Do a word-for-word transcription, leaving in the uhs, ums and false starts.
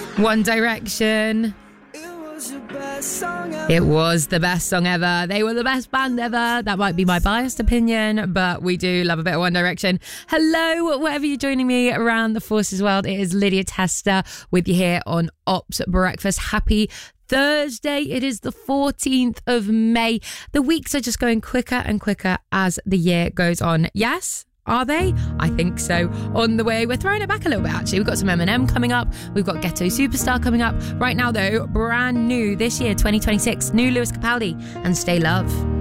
One Direction. It was the best song ever. They were the best band ever. That might be my biased opinion, but we do love a bit of One Direction. Hello, wherever you're joining me around the Forces world. It is Lydia Tester with you here on Ops Breakfast. Happy Thursday. It is the fourteenth of May. The weeks are just going quicker and quicker as the year goes on. Yes? Are they? I think so. On the way, we're throwing it back a little bit, actually. We've got some Eminem coming up. We've got Ghetto Superstar coming up. Right now, though, brand new this year, twenty twenty-six, new Lewis Capaldi and Stay Love.